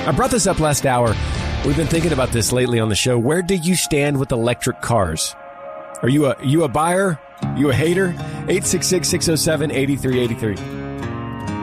I brought this up last hour. We've been thinking about this lately on the show. Where do you stand with electric cars? Are you a buyer? You a hater? 866-607-8383.